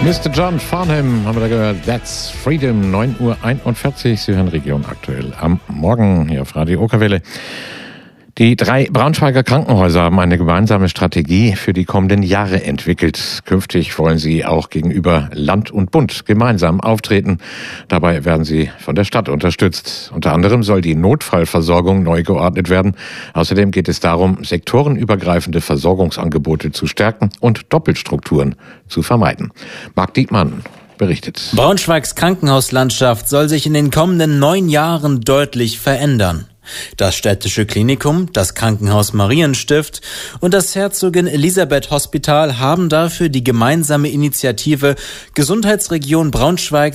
Mr. John Farnham haben wir da gehört. That's Freedom, 9:41 Uhr. Sie hören Region aktuell am Morgen hier auf Radio Okerwelle. Die 3 Braunschweiger Krankenhäuser haben eine gemeinsame Strategie für die kommenden Jahre entwickelt. Künftig wollen sie auch gegenüber Land und Bund gemeinsam auftreten. Dabei werden sie von der Stadt unterstützt. Unter anderem soll die Notfallversorgung neu geordnet werden. Außerdem geht es darum, sektorenübergreifende Versorgungsangebote zu stärken und Doppelstrukturen zu vermeiden. Marc Diekmann berichtet. Braunschweigs Krankenhauslandschaft soll sich in den kommenden 9 Jahren deutlich verändern. Das städtische Klinikum, das Krankenhaus Marienstift und das Herzogin Elisabeth Hospital haben dafür die gemeinsame Initiative Gesundheitsregion Braunschweig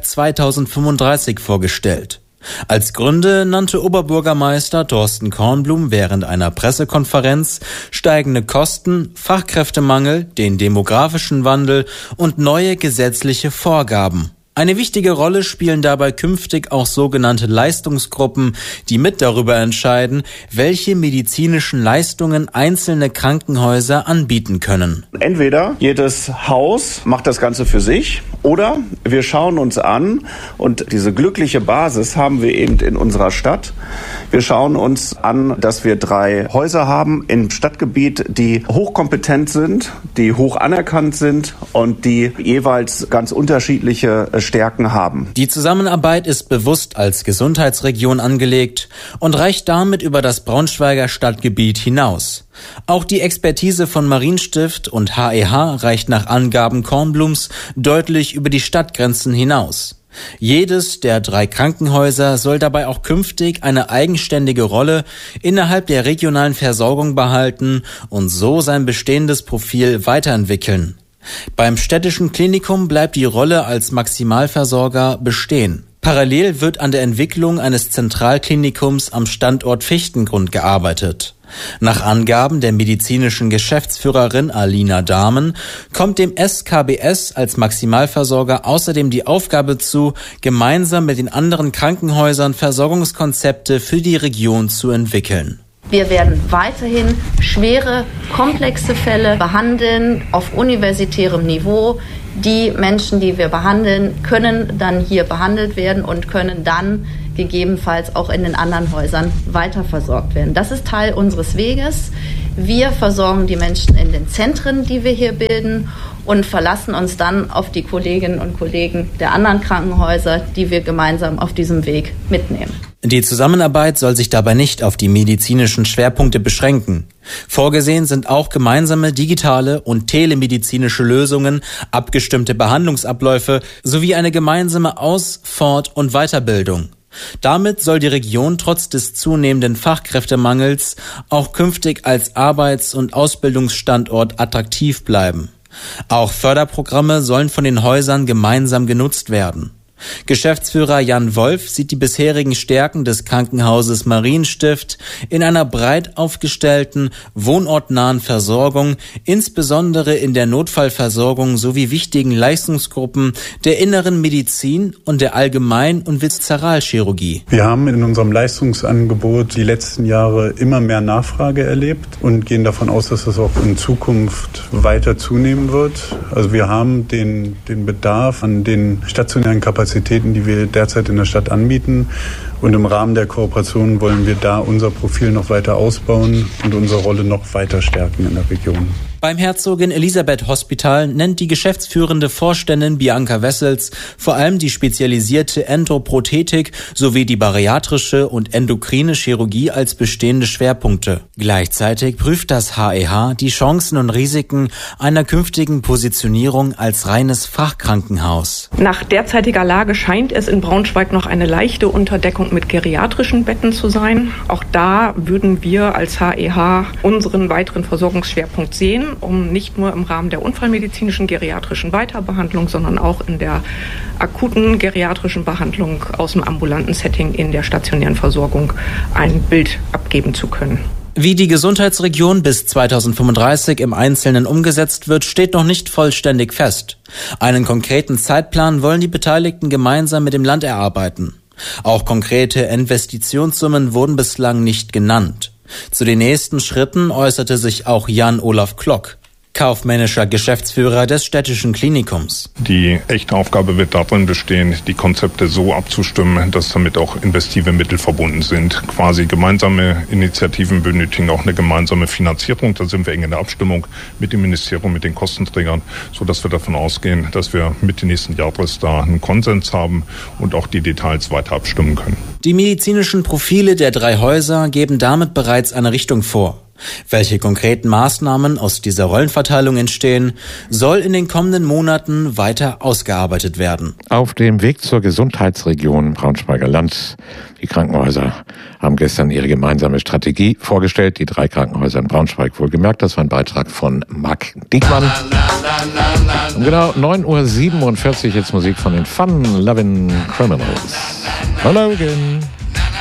2035 vorgestellt. Als Gründe nannte Oberbürgermeister Thorsten Kornblum während einer Pressekonferenz steigende Kosten, Fachkräftemangel, den demografischen Wandel und neue gesetzliche Vorgaben. Eine wichtige Rolle spielen dabei künftig auch sogenannte Leistungsgruppen, die mit darüber entscheiden, welche medizinischen Leistungen einzelne Krankenhäuser anbieten können. Entweder jedes Haus macht das Ganze für sich oder wir schauen uns an, und diese glückliche Basis haben wir eben in unserer Stadt. Wir schauen uns an, dass wir 3 Häuser haben im Stadtgebiet, die hochkompetent sind, die hoch anerkannt sind und die jeweils ganz unterschiedliche Stärken haben. Die Zusammenarbeit ist bewusst als Gesundheitsregion angelegt und reicht damit über das Braunschweiger Stadtgebiet hinaus. Auch die Expertise von Marienstift und HEH reicht nach Angaben Kornblums deutlich über die Stadtgrenzen hinaus. Jedes der 3 Krankenhäuser soll dabei auch künftig eine eigenständige Rolle innerhalb der regionalen Versorgung behalten und so sein bestehendes Profil weiterentwickeln. Beim städtischen Klinikum bleibt die Rolle als Maximalversorger bestehen. Parallel wird an der Entwicklung eines Zentralklinikums am Standort Fichtengrund gearbeitet. Nach Angaben der medizinischen Geschäftsführerin Alina Dahmen kommt dem SKBS als Maximalversorger außerdem die Aufgabe zu, gemeinsam mit den anderen Krankenhäusern Versorgungskonzepte für die Region zu entwickeln. Wir werden weiterhin schwere, komplexe Fälle behandeln auf universitärem Niveau. Die Menschen, die wir behandeln, können dann hier behandelt werden und können dann gegebenenfalls auch in den anderen Häusern weiterversorgt werden. Das ist Teil unseres Weges. Wir versorgen die Menschen in den Zentren, die wir hier bilden, und verlassen uns dann auf die Kolleginnen und Kollegen der anderen Krankenhäuser, die wir gemeinsam auf diesem Weg mitnehmen. Die Zusammenarbeit soll sich dabei nicht auf die medizinischen Schwerpunkte beschränken. Vorgesehen sind auch gemeinsame digitale und telemedizinische Lösungen, abgestimmte Behandlungsabläufe sowie eine gemeinsame Aus-, Fort- und Weiterbildung. Damit soll die Region trotz des zunehmenden Fachkräftemangels auch künftig als Arbeits- und Ausbildungsstandort attraktiv bleiben. Auch Förderprogramme sollen von den Häusern gemeinsam genutzt werden. Geschäftsführer Jan Wolf sieht die bisherigen Stärken des Krankenhauses Marienstift in einer breit aufgestellten, wohnortnahen Versorgung, insbesondere in der Notfallversorgung sowie wichtigen Leistungsgruppen der inneren Medizin und der Allgemein- und Viszeralchirurgie. Wir haben in unserem Leistungsangebot die letzten Jahre immer mehr Nachfrage erlebt und gehen davon aus, dass das auch in Zukunft weiter zunehmen wird. Also wir haben den Bedarf an den stationären Kapazitäten, die wir derzeit in der Stadt anbieten. Und im Rahmen der Kooperation wollen wir da unser Profil noch weiter ausbauen und unsere Rolle noch weiter stärken in der Region. Beim Herzogin Elisabeth Hospital nennt die geschäftsführende Vorständin Bianca Wessels vor allem die spezialisierte Endoprothetik sowie die bariatrische und endokrine Chirurgie als bestehende Schwerpunkte. Gleichzeitig prüft das HEH die Chancen und Risiken einer künftigen Positionierung als reines Fachkrankenhaus. Nach derzeitiger Lage scheint es in Braunschweig noch eine leichte Unterdeckung mit geriatrischen Betten zu sein. Auch da würden wir als HEH unseren weiteren Versorgungsschwerpunkt sehen, um nicht nur im Rahmen der unfallmedizinischen geriatrischen Weiterbehandlung, sondern auch in der akuten geriatrischen Behandlung aus dem ambulanten Setting in der stationären Versorgung ein Bild abgeben zu können. Wie die Gesundheitsregion bis 2035 im Einzelnen umgesetzt wird, steht noch nicht vollständig fest. Einen konkreten Zeitplan wollen die Beteiligten gemeinsam mit dem Land erarbeiten. Auch konkrete Investitionssummen wurden bislang nicht genannt. Zu den nächsten Schritten äußerte sich auch Jan-Olaf Klock. kaufmännischer Geschäftsführer des städtischen Klinikums. Die echte Aufgabe wird darin bestehen, die Konzepte so abzustimmen, dass damit auch investive Mittel verbunden sind. Quasi gemeinsame Initiativen benötigen auch eine gemeinsame Finanzierung. Da sind wir eng in der Abstimmung mit dem Ministerium, mit den Kostenträgern, sodass wir davon ausgehen, dass wir Mitte nächsten Jahres da einen Konsens haben und auch die Details weiter abstimmen können. Die medizinischen Profile der 3 Häuser geben damit bereits eine Richtung vor. Welche konkreten Maßnahmen aus dieser Rollenverteilung entstehen, soll in den kommenden Monaten weiter ausgearbeitet werden. Auf dem Weg zur Gesundheitsregion Braunschweiger Land. Die Krankenhäuser haben gestern ihre gemeinsame Strategie vorgestellt. Die 3 Krankenhäuser in Braunschweig wohlgemerkt. Das war ein Beitrag von Marc Diekmann. Um genau 9:47 Uhr jetzt Musik von den Fun Lovin' Criminals. Hello again.